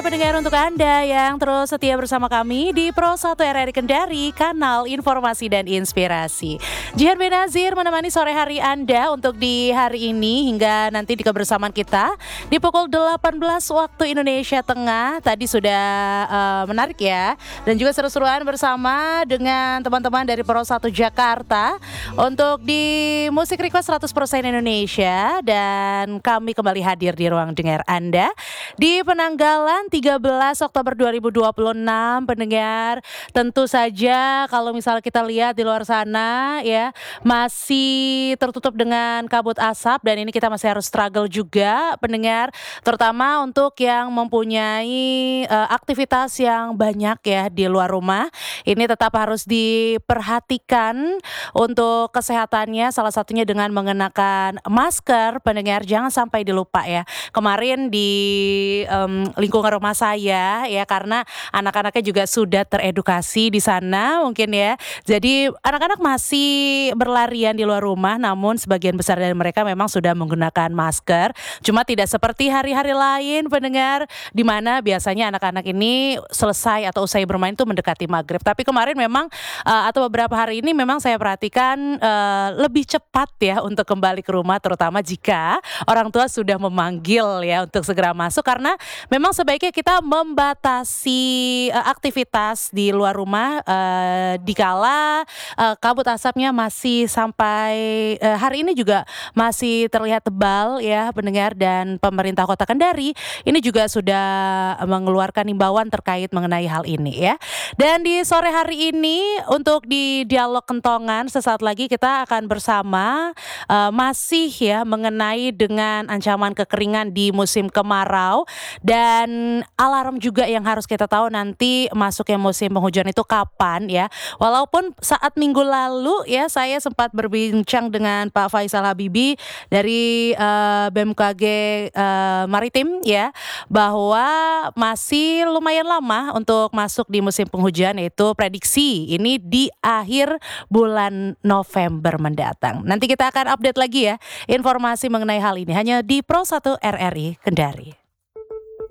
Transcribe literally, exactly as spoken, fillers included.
pendengar, untuk Anda yang terus setia bersama kami di Pro satu R R I Kendari, kanal informasi dan inspirasi. Jihan Benazir menemani sore hari Anda untuk di hari ini hingga nanti di kebersamaan kita di pukul delapan belas waktu Indonesia Tengah. Tadi sudah uh, menarik ya, dan juga seru-seruan bersama dengan teman-teman dari Pro satu Jakarta untuk di musik request seratus persen Indonesia, dan kami kembali hadir di ruang dengar Anda di penanggalan tiga belas Oktober dua ribu dua puluh enam. Pendengar, tentu saja kalau misalnya kita lihat di luar sana ya, masih tertutup dengan kabut asap, dan ini kita masih harus struggle juga pendengar, terutama untuk yang mempunyai uh, aktivitas yang banyak ya di luar rumah. Ini tetap harus diperhatikan untuk kesehatannya, salah satunya dengan mengenakan masker. Pendengar, jangan sampai dilupa ya. Kemarin di um, lingkungan rumah saya ya, karena anak-anaknya juga sudah teredukasi di sana mungkin ya. Jadi anak-anak masih berlarian di luar rumah, namun sebagian besar dari mereka memang sudah menggunakan masker. Cuma tidak seperti hari-hari lain pendengar, di mana biasanya anak-anak ini selesai atau usai bermain itu mendekati maghrib. Tapi kemarin memang uh, atau beberapa hari ini memang saya perhatikan uh, lebih cepat ya untuk kembali ke rumah, terutama jika orang tua sudah memanggil ya untuk segera masuk, karena memang sebaiknya kita membatasi uh, aktivitas di luar rumah uh, dikala uh, kabut asapnya masih sampai uh, hari ini juga masih terlihat tebal ya pendengar, dan pemerintah Kota Kendari ini juga sudah mengeluarkan himbauan terkait mengenai hal ini ya. Dan di sore hari ini untuk di dialog kentongan sesaat lagi kita akan bersama uh, masih ya mengenai dengan ancaman kekeringan di musim kemarau, dan alarm juga yang harus kita tahu nanti masuknya musim penghujan itu kapan ya. Walaupun saat minggu lalu ya saya sempat berbincang dengan Pak Faisal Habibie dari uh, B M K G uh, Maritim ya, bahwa masih lumayan lama untuk masuk di musim penghujan, yaitu prediksi ini di akhir bulan November mendatang. Nanti kita akan update lagi ya informasi mengenai hal ini hanya di Pro satu R R I Kendari.